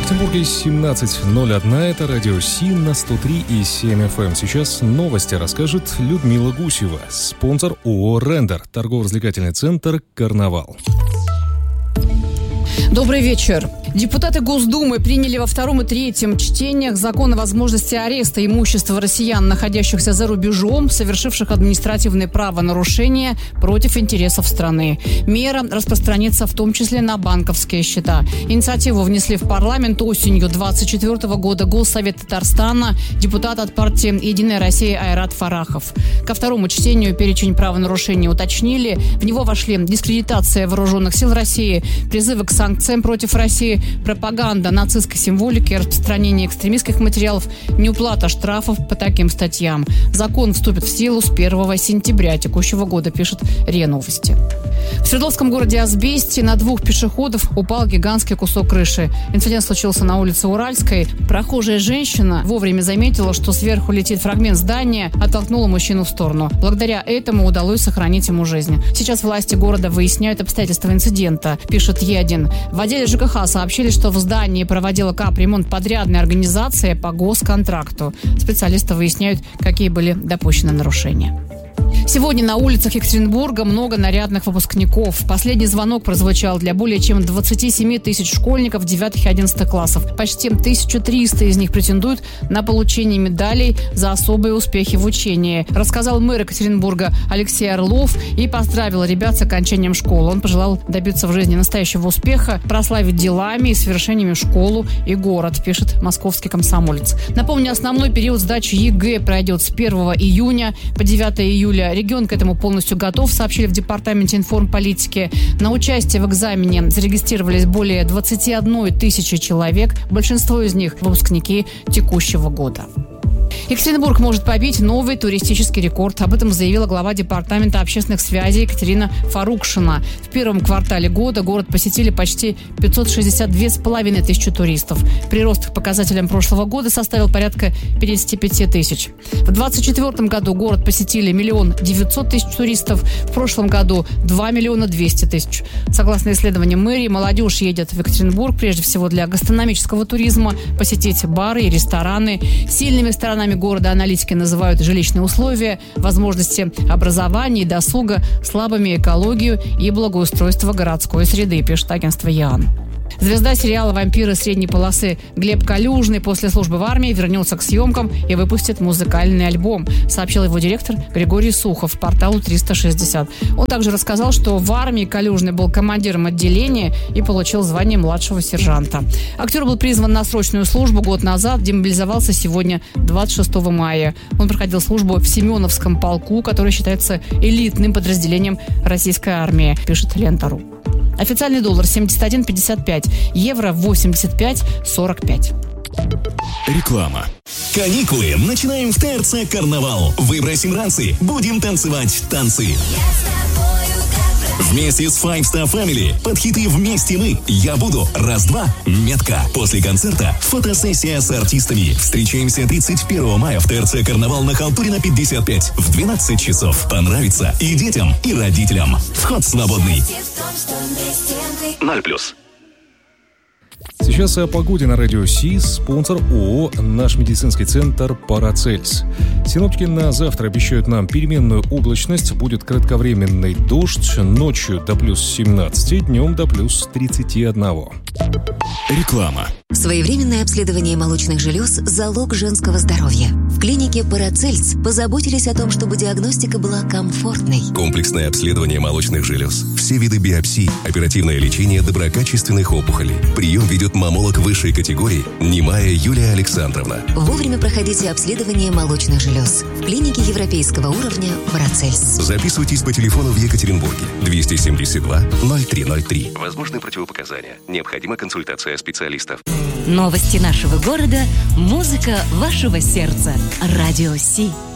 Екатеринбурге 17:01. Это радио Си на 103,7 FM. Сейчас новости расскажет Людмила Гусева. Спонсор ООО «Рендер». Торгово-развлекательный центр «Карнавал». Добрый вечер. Депутаты Госдумы приняли во втором и третьем чтениях закон о возможности ареста имущества россиян, находящихся за рубежом, совершивших административные правонарушения против интересов страны. Мера распространится в том числе на банковские счета. Инициативу внесли в парламент осенью 2024 года Госсовет Татарстана, депутат от партии «Единая Россия» Айрат Фарахов. Ко второму чтению перечень правонарушений уточнили. В него вошли дискредитация вооруженных сил России, призывы к санкциям против России, пропаганда нацистской символики, распространение экстремистских материалов, неуплата штрафов по таким статьям. Закон вступит в силу с 1 сентября текущего года, пишет РИА Новости. В Свердловском городе Азбесте на двух пешеходов упал гигантский кусок крыши. Инцидент случился на улице Уральской. Прохожая женщина вовремя заметила, что сверху летит фрагмент здания, оттолкнула мужчину в сторону. Благодаря этому удалось сохранить ему жизнь. Сейчас власти города выясняют обстоятельства инцидента, пишет Е1. В отделе ЖКХ сообщили, что в здании проводила капремонт подрядная организация по госконтракту. Специалисты выясняют, какие были допущены нарушения. Сегодня на улицах Екатеринбурга много нарядных выпускников. Последний звонок прозвучал для более чем 27 тысяч школьников 9 и 11 классов. Почти 1300 из них претендуют на получение медалей за особые успехи в учении, рассказал мэр Екатеринбурга Алексей Орлов и поздравил ребят с окончанием школы. Он пожелал добиться в жизни настоящего успеха, прославить делами и свершениями школу и город, пишет московский комсомолец. Напомню, основной период сдачи ЕГЭ пройдет с 1 июня по 9 июля. Регион к этому полностью готов, сообщили в Департаменте информполитики. На участие в экзамене зарегистрировались более 21 тысячи человек. Большинство из них – выпускники текущего года. Екатеринбург может побить новый туристический рекорд. Об этом заявила глава Департамента общественных связей Екатерина Фарукшина. В первом квартале года город посетили почти 562,5 тысячи туристов. Прирост к показателям прошлого года составил порядка 55 тысяч. В 2024 году город посетили 1 900 000 туристов. В прошлом году 2 200 000. Согласно исследованиям мэрии, молодежь едет в Екатеринбург прежде всего для гастрономического туризма, посетить бары и рестораны. Сильными сторонами города аналитики называют жилищные условия, возможности образования и досуга, слабыми экологию и благоустройство городской среды, пишет агентство ЯН. Звезда сериала «Вампиры средней полосы» Глеб Калюжный после службы в армии вернется к съемкам и выпустит музыкальный альбом, сообщил его директор Григорий Сухов порталу 360. Он также рассказал, что в армии Калюжный был командиром отделения и получил звание младшего сержанта. Актер был призван на срочную службу год назад, демобилизовался сегодня, 26 мая. Он проходил службу в Семеновском полку, который считается элитным подразделением российской армии, пишет Лента.ру. Официальный доллар 71,55, евро 85,45. Реклама. Каникулы начинаем в ТРЦ «Карнавал». Выбросим ранцы, будем танцевать танцы. Вместе с Five Star Family под хиты «Вместе мы», «Я буду», «Раз-два», «Метка». После концерта фотосессия с артистами. Встречаемся 31 мая в ТРЦ «Карнавал» на Халтурина 55 в 12 часов. Понравится и детям, и родителям. Вход свободный. 0+. Сейчас о погоде на радио Си. Спонсор ООО «Наш медицинский центр Парацельс». Синоптики на завтра обещают нам переменную облачность. Будет кратковременный дождь. Ночью до плюс 17, днем до плюс 31. Реклама. Своевременное обследование молочных желез – залог женского здоровья. В клинике Парацельс позаботились о том, чтобы диагностика была комфортной. Комплексное обследование молочных желез, все виды биопсий, оперативное лечение доброкачественных опухолей. Прием ведет маммолог высшей категории Немая Юлия Александровна. Вовремя проходите обследование молочных желез. В клинике европейского уровня Парацельс. Записывайтесь по телефону в Екатеринбурге 272 0303. Возможны противопоказания. Необходима консультация специалистов. Новости нашего города, музыка вашего сердца. Радио Си.